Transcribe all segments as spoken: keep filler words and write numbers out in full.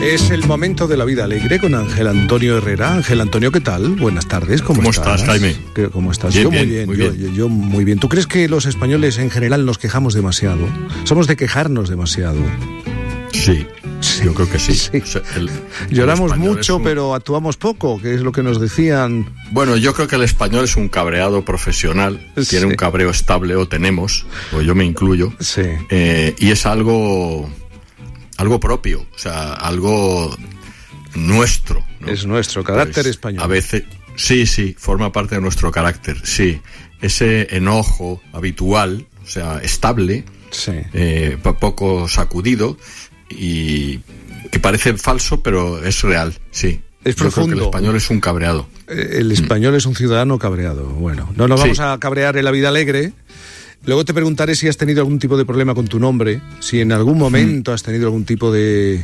Es el momento de la vida alegre con Ángel Antonio Herrera. Ángel Antonio, ¿qué tal? Buenas tardes, ¿cómo, ¿Cómo estás? estás, Jaime? ¿Cómo estás? Bien, yo muy bien, bien, muy yo, bien. Yo, yo muy bien. ¿Tú crees que los españoles en general nos quejamos demasiado? ¿Somos de quejarnos demasiado? Sí, sí, yo creo que sí. sí. O sea, el, Lloramos el mucho, un... pero actuamos poco, que es lo que nos decían. Bueno, yo creo que el español es un cabreado profesional, sí. Tiene un cabreo estable, o tenemos, o yo me incluyo, sí. eh, y es algo, algo propio, o sea, algo nuestro, ¿no? Es nuestro carácter pues, español. A veces, sí, sí, forma parte de nuestro carácter, sí. Ese enojo habitual, o sea, estable, sí. eh, poco sacudido, y que parece falso, pero es real, sí. Es Yo profundo. creo que el español es un cabreado. El español mm. es un ciudadano cabreado. Bueno, no nos vamos sí. a cabrear en la vida alegre. Luego te preguntaré si has tenido algún tipo de problema con tu nombre, si en algún momento mm. has tenido algún tipo de,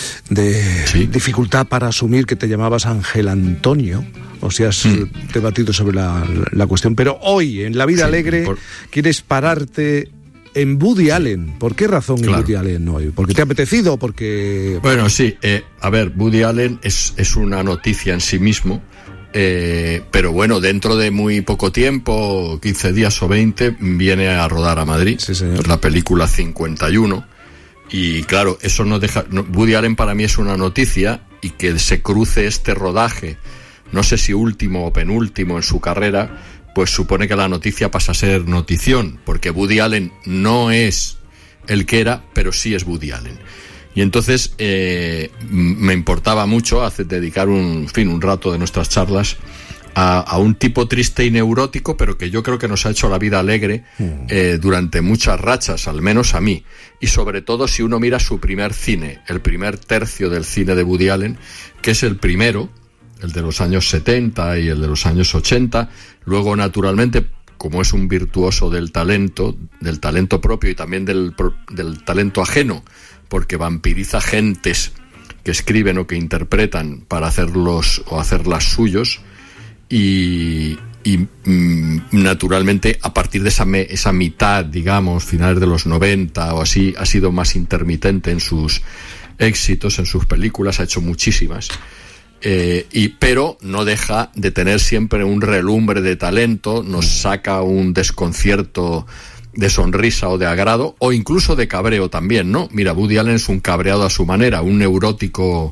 de ¿Sí? dificultad para asumir que te llamabas Ángel Antonio, o si has mm. debatido sobre la, la cuestión. Pero hoy, en la vida sí, alegre, por... quieres pararte en Woody Allen. ¿Por qué razón claro. en Woody Allen hoy? ¿Porque te ha apetecido? Porque Bueno, sí. Eh, a ver, Woody Allen es, es una noticia en sí mismo. Eh, pero bueno, dentro de muy poco tiempo, quince días o veinte, viene a rodar a Madrid. Sí, señor. La película cincuenta y uno. Y claro, eso no deja... No, Woody Allen para mí es una noticia, y que se cruce este rodaje, no sé si último o penúltimo en su carrera, pues supone que la noticia pasa a ser notición, porque Woody Allen no es el que era, pero sí es Woody Allen. Y entonces eh, me importaba mucho hacer, dedicar un, en fin, un rato de nuestras charlas a, a un tipo triste y neurótico, pero que yo creo que nos ha hecho la vida alegre eh, durante muchas rachas, al menos a mí. Y sobre todo si uno mira su primer cine, el primer tercio del cine de Woody Allen, que es el primero, el de los años setenta y el de los años ochenta. Luego, naturalmente, como es un virtuoso del talento, del talento propio y también del, del talento ajeno, porque vampiriza gentes que escriben o que interpretan para hacerlos o hacerlas suyos, y, y mm, naturalmente a partir de esa, me, esa mitad, digamos, finales de los noventa o así, ha sido más intermitente en sus éxitos, en sus películas, ha hecho muchísimas. Eh, y, pero no deja de tener siempre un relumbre de talento, nos saca un desconcierto de sonrisa o de agrado, o incluso de cabreo también, ¿no? Mira, Woody Allen es un cabreado a su manera, un neurótico,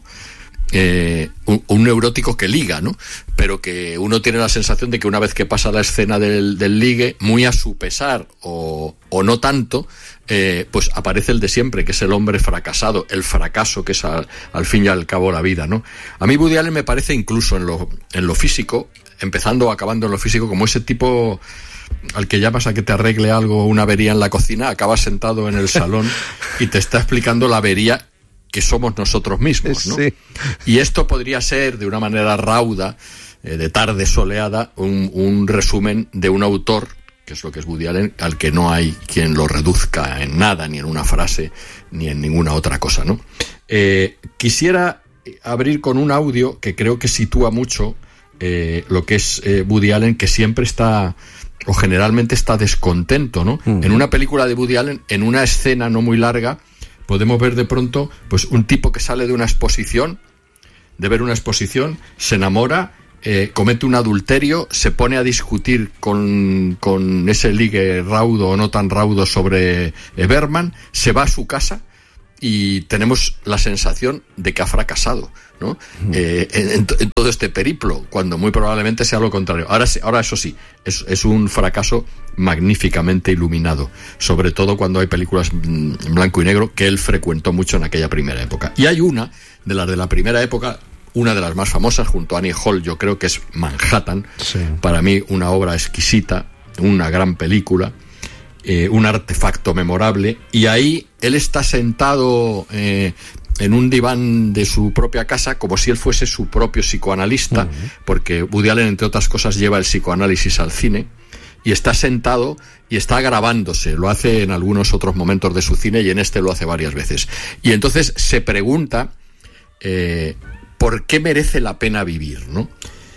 eh, un, un neurótico que liga, ¿no? Pero que uno tiene la sensación de que una vez que pasa la escena del, del ligue, muy a su pesar o, o no tanto, eh, pues aparece el de siempre, que es el hombre fracasado, el fracaso que es al, al fin y al cabo la vida, ¿no? A mí Woody Allen me parece, incluso en lo, en lo físico, empezando o acabando en lo físico, como ese tipo al que llamas a que te arregle algo, una avería en la cocina, acabas sentado en el salón y te está explicando la avería que somos nosotros mismos, ¿no? Sí. Y esto podría ser, de una manera rauda, eh, de tarde soleada, un, un resumen de un autor, que es lo que es Woody Allen, al que no hay quien lo reduzca en nada, ni en una frase, ni en ninguna otra cosa, ¿no? Eh, quisiera abrir con un audio que creo que sitúa mucho eh, lo que es eh, Woody Allen, que siempre está, o generalmente está descontento, ¿no? Mm. En una película de Woody Allen, en una escena no muy larga, podemos ver de pronto pues un tipo que sale de una exposición, de ver una exposición, se enamora, eh, comete un adulterio, se pone a discutir con, con ese ligue raudo o no tan raudo sobre eh, Bergman, se va a su casa y tenemos la sensación de que ha fracasado, ¿no? Mm. Eh, en, en todo este periplo, cuando muy probablemente sea lo contrario. Ahora, ahora eso sí, es, es un fracaso magníficamente iluminado, sobre todo cuando hay películas en blanco y negro que él frecuentó mucho en aquella primera época. Y hay una de las de la primera época, una de las más famosas, junto a Annie Hall, yo creo que es Manhattan, sí. Para mí una obra exquisita, una gran película, eh, un artefacto memorable, y ahí él está sentado eh, en un diván de su propia casa, como si él fuese su propio psicoanalista, uh-huh. Porque Woody Allen, entre otras cosas, lleva el psicoanálisis al cine, y está sentado y está grabándose, lo hace en algunos otros momentos de su cine y en este lo hace varias veces. Y entonces se pregunta eh, ¿por qué merece la pena vivir, ¿no?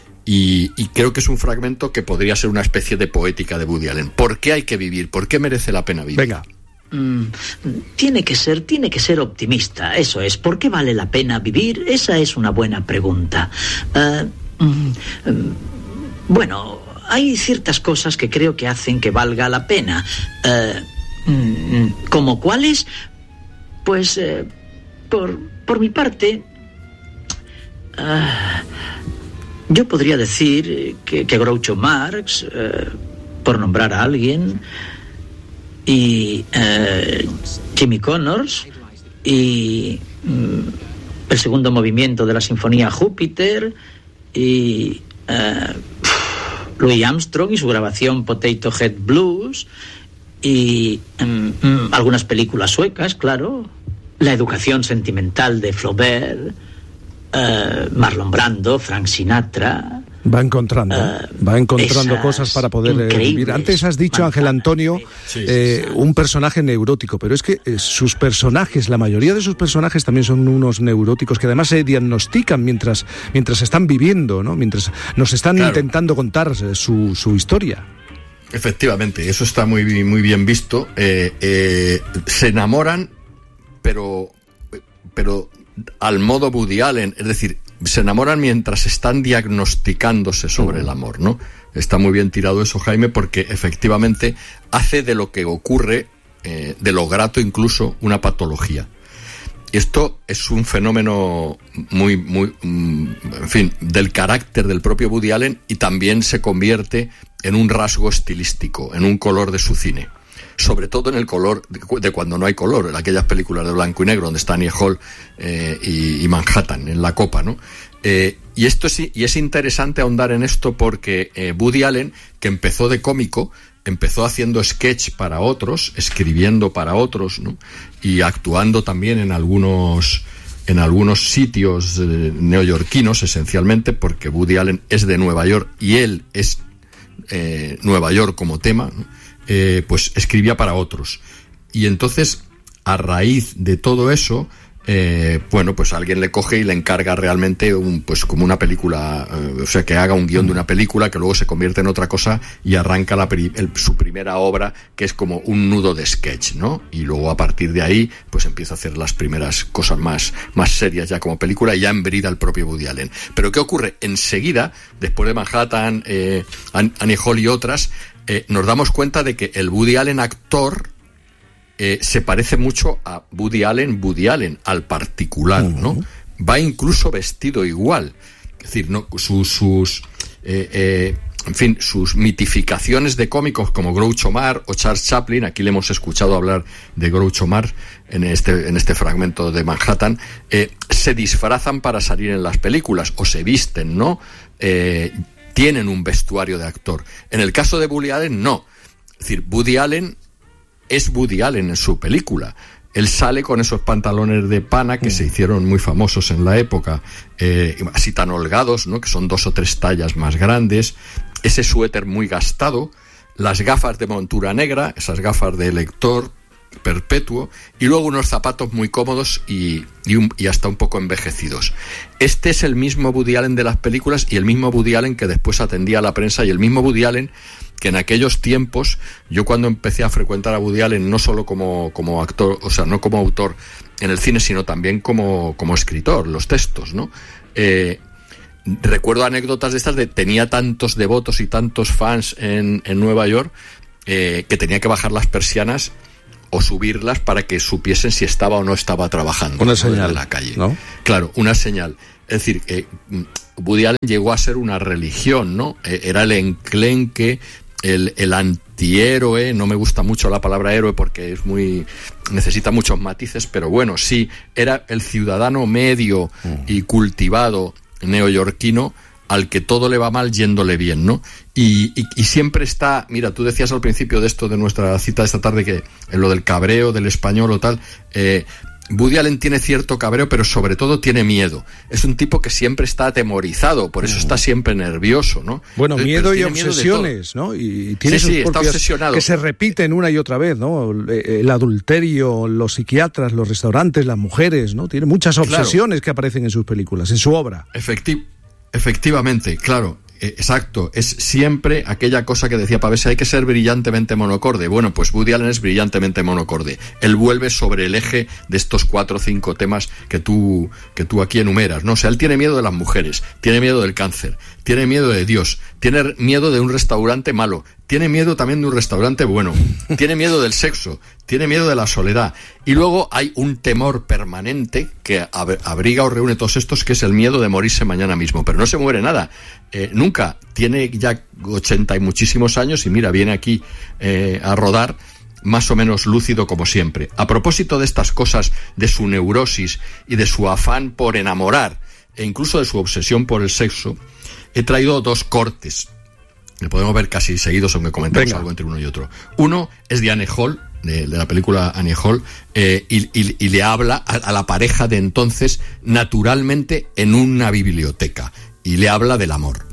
Y, y creo que es un fragmento que podría ser una especie de poética de Woody Allen. ¿Por qué hay que vivir? ¿Por qué merece la pena vivir? Venga. Mm, tiene que ser, tiene que ser optimista, eso es. ¿Por qué vale la pena vivir? Esa es una buena pregunta. Uh, mm, mm, bueno, hay ciertas cosas que creo que hacen que valga la pena. Uh, mm, ¿Como cuáles? Pues, uh, por, por mi parte, uh, yo podría decir que, que Groucho Marx, uh, por nombrar a alguien, y uh, Jimmy Connors, y um, el segundo movimiento de la Sinfonía Júpiter, y uh, Louis Armstrong y su grabación Potato Head Blues, y um, um, algunas películas suecas, claro, La educación sentimental de Flaubert, uh, Marlon Brando, Frank Sinatra. Va encontrando, uh, va encontrando cosas para poder eh, vivir. Antes has dicho, Ángel Antonio, sí, eh, sí, sí. un personaje neurótico, pero es que eh, sus personajes, la mayoría de sus personajes también son unos neuróticos que además se diagnostican mientras, mientras están viviendo, ¿no? Mientras nos están claro. intentando contar su, su historia. Efectivamente, eso está muy, muy bien visto. Eh, eh, se enamoran, pero, pero al modo Woody Allen, es decir, se enamoran mientras están diagnosticándose sobre el amor, ¿no? Está muy bien tirado eso, Jaime, porque efectivamente hace de lo que ocurre, eh, de lo grato incluso, una patología. Esto es un fenómeno muy, muy, en fin, del carácter del propio Woody Allen, y también se convierte en un rasgo estilístico, en un color de su cine. Sobre todo en el color de cuando no hay color, en aquellas películas de blanco y negro donde está Annie Hall eh, y, y Manhattan en la copa, ¿no? Eh, y esto sí, y es interesante ahondar en esto porque eh, Woody Allen, que empezó de cómico, empezó haciendo sketch para otros, escribiendo para otros, ¿no? Y actuando también en algunos en algunos sitios eh, neoyorquinos, esencialmente, porque Woody Allen es de Nueva York y él es eh, Nueva York como tema, ¿no? Eh, pues escribía para otros. Y entonces, a raíz de todo eso, eh, bueno, pues alguien le coge y le encarga realmente un, pues como una película, eh, o sea, que haga un guión de una película que luego se convierte en otra cosa y arranca la, el, su primera obra, que es como un nudo de sketch, ¿no? Y luego a partir de ahí, pues empieza a hacer las primeras cosas más, más serias ya como película, y ya embrida el propio Woody Allen. Pero ¿qué ocurre? Enseguida, después de Manhattan, eh, Annie Hall y otras, Eh, nos damos cuenta de que el Woody Allen actor eh, se parece mucho a Woody Allen, Woody Allen, al particular, ¿no? Uh-huh. Va incluso vestido igual. Es decir, ¿no? sus, sus eh, eh, en fin, sus mitificaciones de cómicos como Groucho Marx o Charles Chaplin, aquí le hemos escuchado hablar de Groucho Marx en este, en este fragmento de Manhattan, eh, se disfrazan para salir en las películas, o se visten, ¿no? Eh, tienen un vestuario de actor. En el caso de Woody Allen, no. Es decir, Woody Allen es Woody Allen en su película. Él sale con esos pantalones de pana que mm. se hicieron muy famosos en la época, eh, así tan holgados, ¿no? Que son dos o tres tallas más grandes, ese suéter muy gastado, las gafas de montura negra, esas gafas de lector perpetuo, y luego unos zapatos muy cómodos y, y, un, y hasta un poco envejecidos. Este es el mismo Woody Allen de las películas, y el mismo Woody Allen que después atendía a la prensa, y el mismo Woody Allen que en aquellos tiempos, yo cuando empecé a frecuentar a Woody Allen, no solo como, como actor, o sea, no como autor en el cine, sino también como, como escritor, los textos, ¿no? Eh, recuerdo anécdotas de estas de tenía tantos devotos y tantos fans en, en Nueva York eh, que tenía que bajar las persianas o subirlas para que supiesen si estaba o no estaba trabajando. Una señal, en la calle, ¿no? Claro, una señal. Es decir, eh, Woody Allen llegó a ser una religión, ¿no? Eh, era el enclenque, el, el antihéroe. No me gusta mucho la palabra héroe porque es muy, necesita muchos matices, pero bueno, sí, era el ciudadano medio mm. y cultivado neoyorquino al que todo le va mal yéndole bien, ¿no? Y, y, y siempre está, mira, tú decías al principio de esto, de nuestra cita de esta tarde, que en lo del cabreo, del español o tal, eh, Woody Allen tiene cierto cabreo, pero sobre todo tiene miedo. Es un tipo que siempre está atemorizado, por eso está siempre nervioso, ¿no? Bueno, Entonces, miedo y obsesiones, miedo ¿no? Y tiene sí, sí, está obsesionado. Que se repiten una y otra vez, ¿no? El adulterio, los psiquiatras, los restaurantes, las mujeres, ¿no? Tiene muchas obsesiones claro. que aparecen en sus películas, en su obra. Efectivamente. Efectivamente, claro, eh, exacto, es siempre aquella cosa que decía Pavese, hay que ser brillantemente monocorde. Bueno, pues Woody Allen es brillantemente monocorde. Él vuelve sobre el eje de estos cuatro o cinco temas que tú, que tú aquí enumeras, ¿no? O sea, él tiene miedo de las mujeres, tiene miedo del cáncer, tiene miedo de Dios, tiene miedo de un restaurante malo, tiene miedo también de un restaurante bueno, tiene miedo del sexo, tiene miedo de la soledad. Y luego hay un temor permanente que abriga o reúne todos estos, que es el miedo de morirse mañana mismo. Pero no se muere nada, eh, nunca. Tiene ya ochenta y muchísimos años y mira, viene aquí eh, a rodar más o menos lúcido como siempre. A propósito de estas cosas, de su neurosis y de su afán por enamorar, e incluso de su obsesión por el sexo, he traído dos cortes. Le podemos ver casi seguidos, aunque comentamos Venga. algo entre uno y otro. Uno es de Annie Hall, de, de la película Annie Hall, eh, y, y, y le habla a, a la pareja de entonces naturalmente en una biblioteca, y le habla del amor.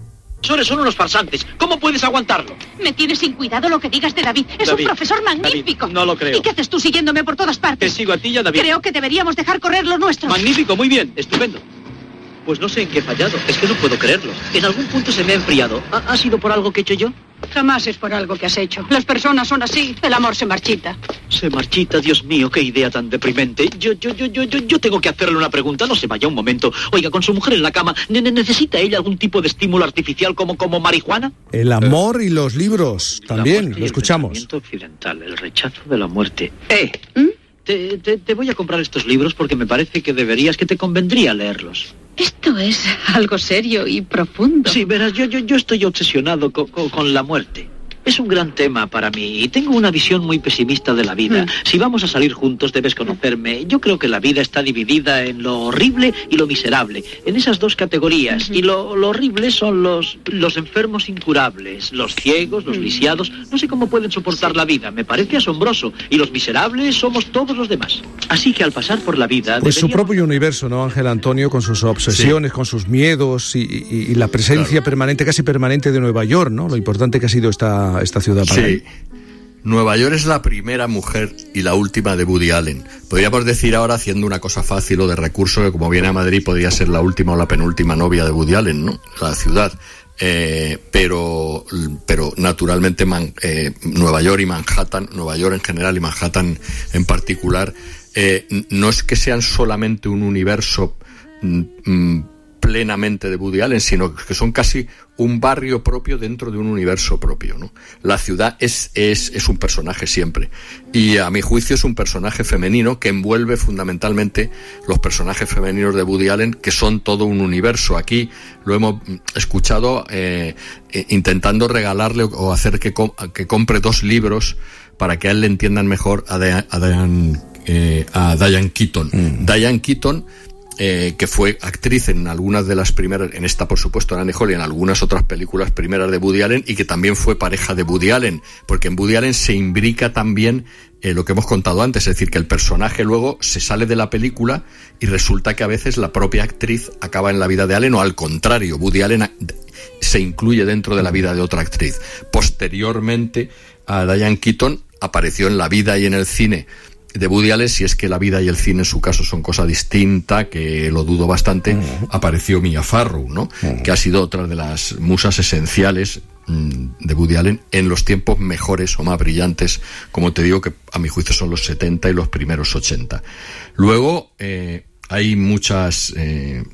Son unos farsantes. ¿Cómo puedes aguantarlo? Me tienes sin cuidado lo que digas de David. Es David, un profesor magnífico. David, no lo creo. ¿Y qué haces tú siguiéndome por todas partes? Te sigo a ti y a David. Creo que deberíamos dejar correr lo nuestro. Magnífico, muy bien, estupendo. Pues no sé en qué he fallado. Es que no puedo creerlo. En algún punto se me ha enfriado. ¿Ha, ha sido por algo que he hecho yo? Jamás es por algo que has hecho. Las personas son así. El amor se marchita. Se marchita, Dios mío, qué idea tan deprimente. Yo, yo, yo, yo, yo, yo tengo que hacerle una pregunta. No se vaya un momento. Oiga, con su mujer en la cama, ¿necesita ella algún tipo de estímulo artificial como, como marihuana? El amor y los libros, también, lo escuchamos. El pensamiento occidental, el rechazo de la muerte. ¡Eh! ¿Mm? Te, te, te voy a comprar estos libros porque me parece que deberías, que te convendría leerlos. Esto es algo serio y profundo. Sí, verás, yo, yo, yo estoy obsesionado con, con, con la muerte. Es un gran tema para mí y tengo una visión muy pesimista de la vida. Mm. Si vamos a salir juntos debes conocerme. Yo creo que la vida está dividida en lo horrible y lo miserable, en esas dos categorías. Mm-hmm. Y lo, lo horrible son los, los enfermos incurables, los ciegos, los mm. lisiados. No sé cómo pueden soportar sí. la vida, me parece asombroso. Y los miserables somos todos los demás. Así que al pasar por la vida... Pues deberíamos... su propio universo, ¿no, Ángel Antonio? Con sus obsesiones, sí. con sus miedos y, y, y la presencia claro. permanente, casi permanente de Nueva York, ¿no? Lo importante que ha sido esta... esta ciudad para sí. él. Nueva York es la primera mujer y la última de Woody Allen. Podríamos decir ahora, haciendo una cosa fácil o de recurso, que como viene a Madrid podría ser la última o la penúltima novia de Woody Allen, ¿no? La ciudad. Eh, pero, pero naturalmente man, eh, Nueva York y Manhattan, Nueva York en general y Manhattan en particular, eh, no es que sean solamente un universo mm, plenamente de Woody Allen, sino que son casi un barrio propio dentro de un universo propio, ¿no? La ciudad es, es, es un personaje siempre, y a mi juicio es un personaje femenino que envuelve fundamentalmente los personajes femeninos de Woody Allen, que son todo un universo. Aquí lo hemos escuchado eh, eh, intentando regalarle o hacer que, com- que compre dos libros para que a él le entiendan mejor a Diane, a Diane, eh, a Diane Keaton. Mm. Diane Keaton, Eh, que fue actriz en algunas de las primeras, en esta por supuesto en Annie Hall y en algunas otras películas primeras de Woody Allen, y que también fue pareja de Woody Allen, porque en Woody Allen se imbrica también eh, lo que hemos contado antes, es decir, que el personaje luego se sale de la película y resulta que a veces la propia actriz acaba en la vida de Allen, o al contrario, Woody Allen se incluye dentro de la vida de otra actriz. Posteriormente a Diane Keaton apareció en la vida y en el cine de Woody Allen, si es que la vida y el cine en su caso son cosa distinta, que lo dudo bastante, uh-huh. apareció Mia Farrow, ¿no? Uh-huh. Que ha sido otra de las musas esenciales mmm, de Woody Allen en los tiempos mejores o más brillantes, como te digo, que a mi juicio son los setenta y los primeros ochenta. Luego eh, hay muchas eh,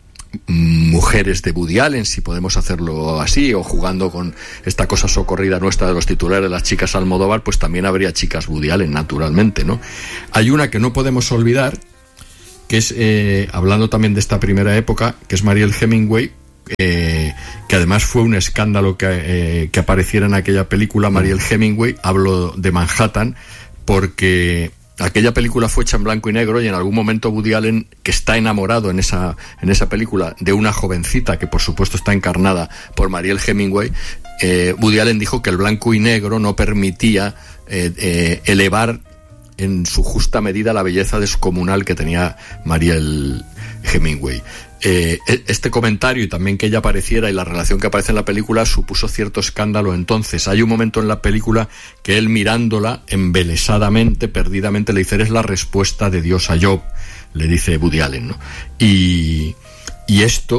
mujeres de Woody Allen, si podemos hacerlo así, o jugando con esta cosa socorrida nuestra de los titulares de las chicas Almodóvar, pues también habría chicas Woody Allen, naturalmente, ¿no? Hay una que no podemos olvidar, que es, eh, hablando también de esta primera época, que es Mariel Hemingway, eh, que además fue un escándalo que, eh, que apareciera en aquella película. Mariel Hemingway, hablo de Manhattan, porque aquella película fue hecha en blanco y negro, y en algún momento Woody Allen, que está enamorado en esa, en esa película de una jovencita que por supuesto está encarnada por Mariel Hemingway, eh, Woody Allen dijo que el blanco y negro no permitía eh, eh, elevar en su justa medida la belleza descomunal que tenía Mariel Hemingway. Eh, este comentario, y también que ella apareciera y la relación que aparece en la película, supuso cierto escándalo entonces. Hay un momento en la película que él, mirándola embelesadamente, perdidamente, le dice: eres la respuesta de Dios a Job, le dice Woody Allen, ¿no? Y, y esto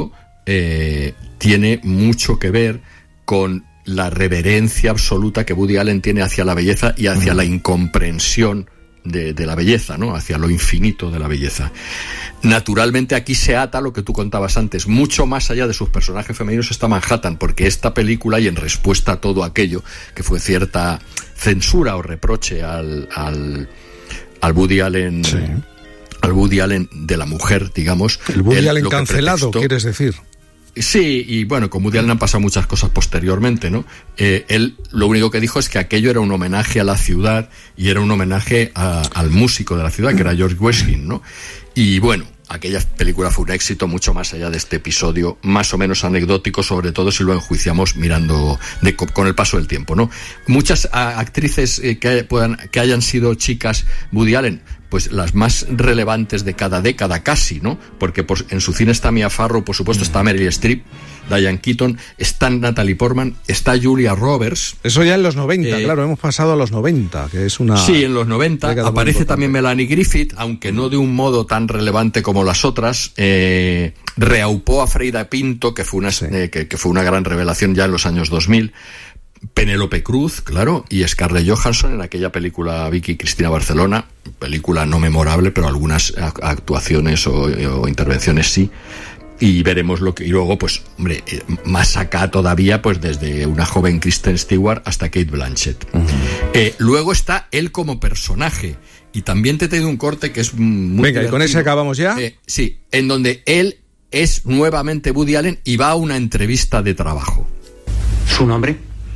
eh, tiene mucho que ver con la reverencia absoluta que Woody Allen tiene hacia la belleza y hacia la incomprensión de, de la belleza, ¿no? Hacia lo infinito de la belleza. Naturalmente aquí se ata lo que tú contabas antes, mucho más allá de sus personajes femeninos está Manhattan, porque esta película, y en respuesta a todo aquello que fue cierta censura o reproche al, al, al Woody Allen, sí. al Woody Allen de la mujer, digamos. El Woody él, Allen cancelado, pretextó, ¿quieres decir? Sí, y bueno, con Woody Allen han pasado muchas cosas posteriormente, ¿no? Eh, él lo único que dijo es que aquello era un homenaje a la ciudad y era un homenaje a, al músico de la ciudad, que era George Wesley, ¿no? Y bueno, aquella película fue un éxito mucho más allá de este episodio, más o menos anecdótico, sobre todo si lo enjuiciamos mirando de, con el paso del tiempo, ¿no? Muchas a, actrices eh, que, puedan, que hayan sido chicas Woody Allen, pues las más relevantes de cada década casi, ¿no? Porque por, en su cine está Mia Farrow, por supuesto está Meryl Streep, Diane Keaton, está Natalie Portman, está Julia Roberts. Eso ya en los noventa, eh, claro, hemos pasado a los noventa, que es una... Sí, en los noventa aparece también Melanie Griffith, aunque no de un modo tan relevante como las otras. Eh, reaupó a Freida Pinto, que fue una, sí. eh, que, que fue una gran revelación ya en los años dos mil. Penélope Cruz, claro, y Scarlett Johansson en aquella película Vicky Cristina Barcelona, película no memorable, pero algunas actuaciones o, o intervenciones sí. Y veremos lo que... Y luego, pues, hombre, más acá todavía, pues desde una joven Kristen Stewart hasta Kate Blanchett. Uh-huh. Eh, luego está él como personaje. Y también te he tenido un corte que es muy... Venga, ¿y con ese acabamos ya? Eh, sí, en donde él es nuevamente Woody Allen y va a una entrevista de trabajo. ¿Su nombre?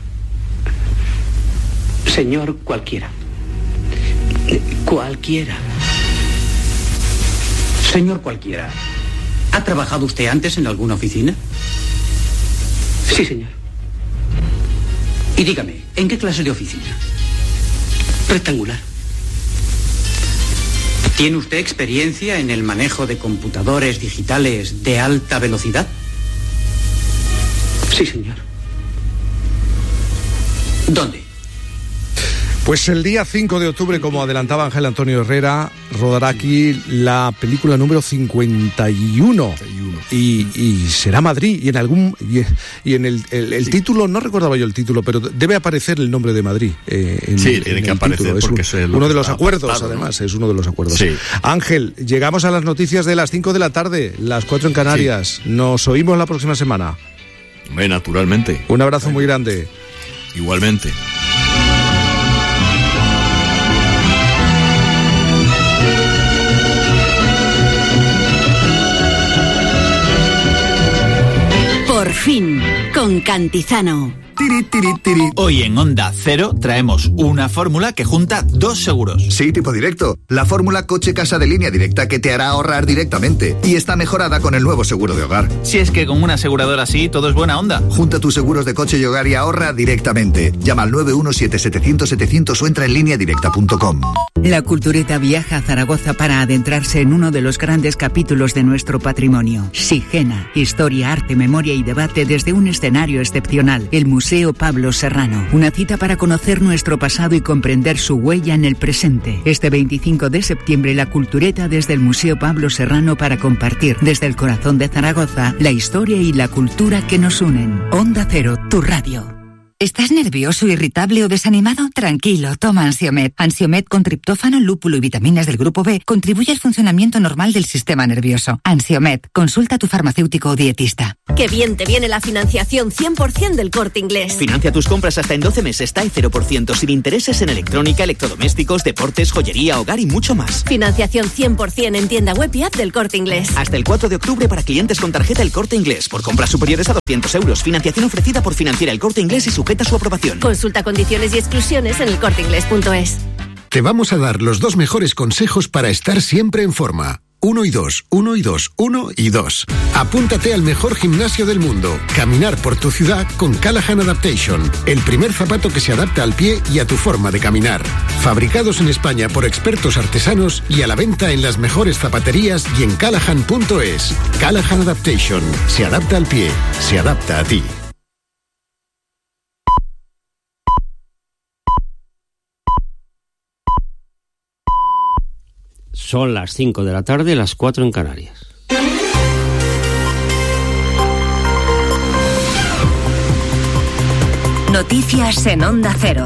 Señor cualquiera. Cualquiera. Señor cualquiera. ¿Ha trabajado usted antes en alguna oficina? Sí, señor. Y dígame, ¿en qué clase de oficina? Rectangular. ¿Tiene usted experiencia en el manejo de computadores digitales de alta velocidad? Sí, señor. ¿Dónde? Pues el día cinco de octubre, como adelantaba Ángel Antonio Herrera, rodará aquí la película número cincuenta y uno. Y, y será Madrid. Y en algún y, y en el, el, el sí. título, no recordaba yo el título, pero debe aparecer el nombre de Madrid. Eh, en, sí, tiene en que aparecer título. porque es un, es uno de los acuerdos, apartado, además, ¿no? es uno de los acuerdos. Sí. Ángel, llegamos a las noticias de las cinco de la tarde, las cuatro en Canarias. Sí. Nos oímos la próxima semana. Bueno, naturalmente. Un abrazo muy grande. Igualmente. Por fin, con Cantizano. Tiri, tiri, tiri. Hoy en Onda Cero traemos una fórmula que junta dos seguros. Sí, tipo directo. La fórmula coche-casa de Línea Directa que te hará ahorrar directamente. Y está mejorada con el nuevo seguro de hogar. Si es que con una aseguradora así todo es buena onda. Junta tus seguros de coche y hogar y ahorra directamente. Llama al nueve uno siete setecientos setecientos o entra en línea directa punto com. La Cultureta viaja a Zaragoza para adentrarse en uno de los grandes capítulos de nuestro patrimonio. Sigena, historia, arte, memoria y debate desde un escenario excepcional. El Museo Pablo Serrano. Una cita para conocer nuestro pasado y comprender su huella en el presente. Este veinticinco de septiembre, la Cultureta desde el Museo Pablo Serrano para compartir desde el corazón de Zaragoza la historia y la cultura que nos unen. Onda Cero, tu radio. ¿Estás nervioso, irritable o desanimado? Tranquilo, toma Ansiomed. Ansiomed con triptófano, lúpulo y vitaminas del grupo B contribuye al funcionamiento normal del sistema nervioso. Ansiomed, consulta a tu farmacéutico o dietista. ¡Qué bien te viene la financiación cien por ciento del Corte Inglés! Financia tus compras hasta en doce meses, T A E cero por ciento, sin intereses en electrónica, electrodomésticos, deportes, joyería, hogar y mucho más. Financiación cien por ciento en tienda web y app del Corte Inglés. Hasta el cuatro de octubre para clientes con tarjeta El Corte Inglés. Por compras superiores a doscientos euros. Financiación ofrecida por Financiera El Corte Inglés y sujeta a su aprobación. Consulta condiciones y exclusiones en el corte inglés punto es. Te vamos a dar los dos mejores consejos para estar siempre en forma. Uno y dos, uno y dos, uno y dos. Apúntate al mejor gimnasio del mundo. Caminar por tu ciudad con Callahan Adaptation. El primer zapato que se adapta al pie y a tu forma de caminar. Fabricados en España por expertos artesanos y a la venta en las mejores zapaterías y en callahan punto es. Callahan Adaptation. Se adapta al pie. Se adapta a ti. Son las cinco de la tarde, las cuatro en Canarias. Noticias en Onda Cero.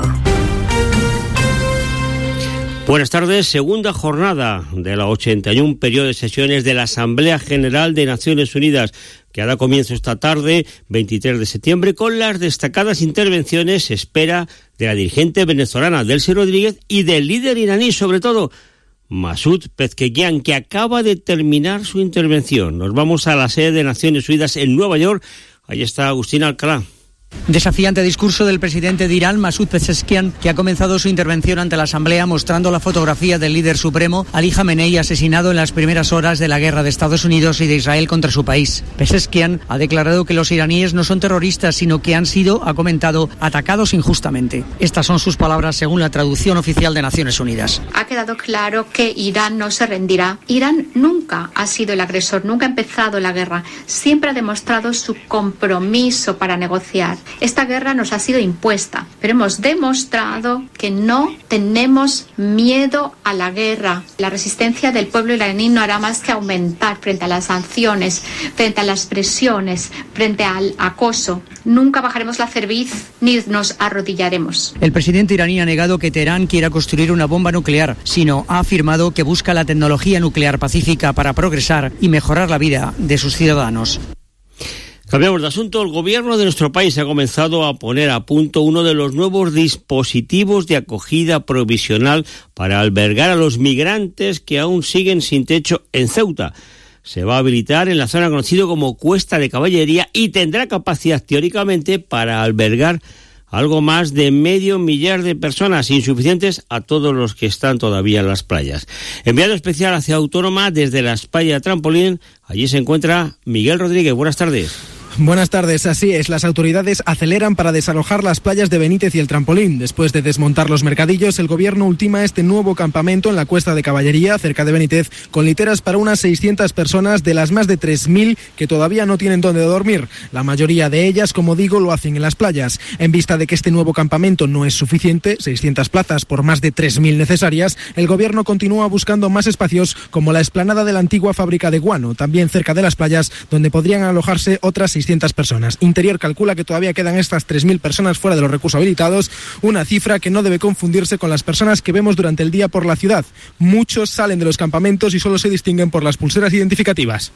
Buenas tardes. Segunda jornada de la ochenta y uno periodo de sesiones de la Asamblea General de Naciones Unidas, que hará comienzo esta tarde, veintitrés de septiembre, con las destacadas intervenciones, se espera, de la dirigente venezolana Delcy Rodríguez y del líder iraní, sobre todo, Masoud Pezeshkian, que acaba de terminar su intervención. Nos vamos a la sede de Naciones Unidas en Nueva York. Ahí está Agustín Alcalá. Desafiante discurso del presidente de Irán, Masoud Pezeshkian, que ha comenzado su intervención ante la Asamblea mostrando la fotografía del líder supremo, Ali Jamenei, asesinado en las primeras horas de la guerra de Estados Unidos y de Israel contra su país. Pezeshkian ha declarado que los iraníes no son terroristas, sino que han sido, ha comentado, atacados injustamente. Estas son sus palabras según la traducción oficial de Naciones Unidas. Ha quedado claro que Irán no se rendirá. Irán nunca ha sido el agresor, nunca ha empezado la guerra. Siempre ha demostrado su compromiso para negociar. Esta guerra nos ha sido impuesta, pero hemos demostrado que no tenemos miedo a la guerra. La resistencia del pueblo iraní no hará más que aumentar frente a las sanciones, frente a las presiones, frente al acoso. Nunca bajaremos la cerviz ni nos arrodillaremos. El presidente iraní ha negado que Teherán quiera construir una bomba nuclear, sino ha afirmado que busca la tecnología nuclear pacífica para progresar y mejorar la vida de sus ciudadanos. Cambiamos de asunto. El gobierno de nuestro país ha comenzado a poner a punto uno de los nuevos dispositivos de acogida provisional para albergar a los migrantes que aún siguen sin techo en Ceuta. Se va a habilitar en la zona conocida como Cuesta de Caballería y tendrá capacidad teóricamente para albergar algo más de medio millar de personas, insuficientes a todos los que están todavía en las playas. Enviado especial hacia Autónoma desde la Playa Trampolín, allí se encuentra Miguel Rodríguez. Buenas tardes. Buenas tardes, así es, las autoridades aceleran para desalojar las playas de Benítez y el Trampolín. Después de desmontar los mercadillos, el gobierno ultima este nuevo campamento en la Cuesta de Caballería, cerca de Benítez, con literas para unas seiscientas personas de las más de tres mil que todavía no tienen dónde dormir. La mayoría de ellas, como digo, lo hacen en las playas. En vista de que este nuevo campamento no es suficiente, seiscientas plazas por más de tres mil necesarias, el gobierno continúa buscando más espacios como la explanada de la antigua fábrica de guano, también cerca de las playas, donde podrían alojarse otras seiscientas personas. Interior calcula que todavía quedan estas tres mil personas fuera de los recursos habilitados, una cifra que no debe confundirse con las personas que vemos durante el día por la ciudad. Muchos salen de los campamentos y solo se distinguen por las pulseras identificativas.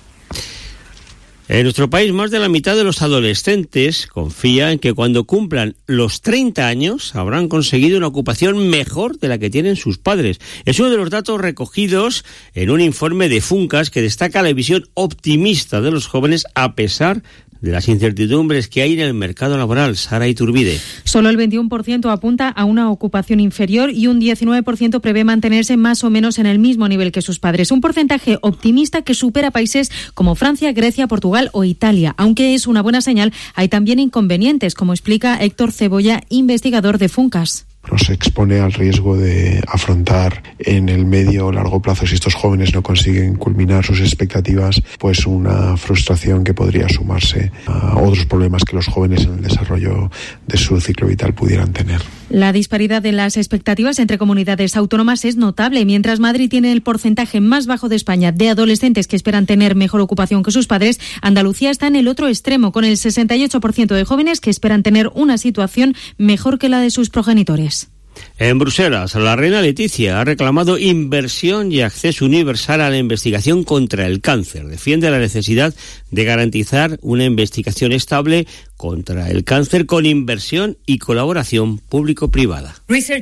En nuestro país, más de la mitad de los adolescentes confía en que cuando cumplan los treinta años habrán conseguido una ocupación mejor de la que tienen sus padres. Es uno de los datos recogidos en un informe de Funcas que destaca la visión optimista de los jóvenes a pesar de las incertidumbres que hay en el mercado laboral. Sara Iturbide. Solo el veintiuno por ciento apunta a una ocupación inferior y un diecinueve por ciento prevé mantenerse más o menos en el mismo nivel que sus padres. Un porcentaje optimista que supera países como Francia, Grecia, Portugal o Italia. Aunque es una buena señal, hay también inconvenientes, como explica Héctor Cebolla, investigador de Funcas. Nos expone al riesgo de afrontar en el medio o largo plazo, si estos jóvenes no consiguen culminar sus expectativas, pues una frustración que podría sumarse a otros problemas que los jóvenes en el desarrollo de su ciclo vital pudieran tener. La disparidad en las expectativas entre comunidades autónomas es notable. Mientras Madrid tiene el porcentaje más bajo de España de adolescentes que esperan tener mejor ocupación que sus padres, Andalucía está en el otro extremo, con el sesenta y ocho por ciento de jóvenes que esperan tener una situación mejor que la de sus progenitores. En Bruselas, la reina Leticia ha reclamado inversión y acceso universal a la investigación contra el cáncer. Defiende la necesidad de garantizar una investigación estable contra el cáncer con inversión y colaboración público-privada.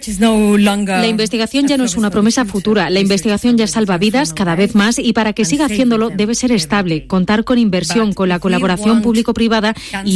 La investigación ya no es una promesa futura. La investigación ya salva vidas cada vez más y para que siga haciéndolo debe ser estable, contar con inversión, con la colaboración público-privada y